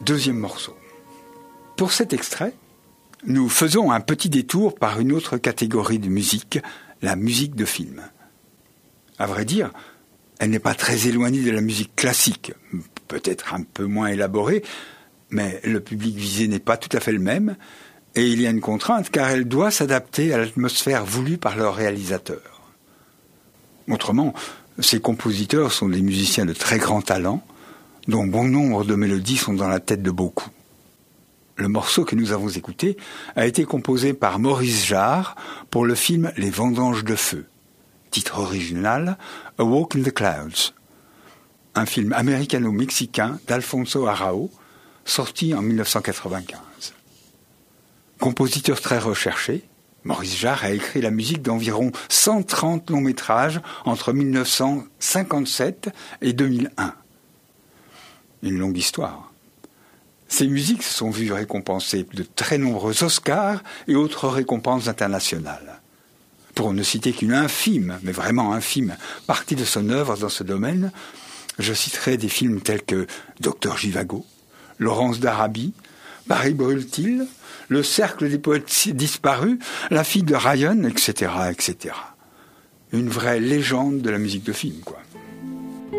Deuxième morceau. Pour cet extrait, nous faisons un petit détour par une autre catégorie de musique, la musique de film. À vrai dire, elle n'est pas très éloignée de la musique classique, peut-être un peu moins élaborée, mais le public visé n'est pas tout à fait le même, et il y a une contrainte car elle doit s'adapter à l'atmosphère voulue par leur réalisateur. Autrement, ces compositeurs sont des musiciens de très grand talent, dont bon nombre de mélodies sont dans la tête de beaucoup. Le morceau que nous avons écouté a été composé par Maurice Jarre pour le film Les Vendanges de Feu. Titre original, A Walk in the Clouds. Un film américano-mexicain d'Alfonso Arrau, sorti en 1995. Compositeur très recherché, Maurice Jarre a écrit la musique d'environ 130 longs métrages entre 1957 et 2001. Une longue histoire. Ces musiques se sont vues récompensées de très nombreux Oscars et autres récompenses internationales. Pour ne citer qu'une infime, mais vraiment infime, partie de son œuvre dans ce domaine, je citerai des films tels que Docteur Zhivago, Laurence d'Arabie, Paris brûle-t-il, Le cercle des poètes disparus, La fille de Ryan, etc., etc. Une vraie légende de la musique de film, quoi.